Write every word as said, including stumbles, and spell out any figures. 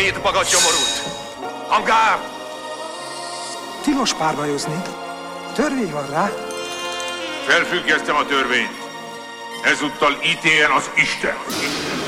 Szét magad, gyomorult! Hangár! Tilos párbajozni. Törvény van rá. Felfüggesztem a törvényt. Ezúttal ítéljen az Isten.